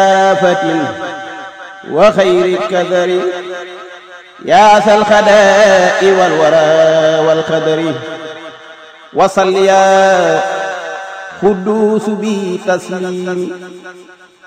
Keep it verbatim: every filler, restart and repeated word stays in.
فتن وخير كدر يا ذا الخداء والورى والقدر وصل يا قدوس بي تسليم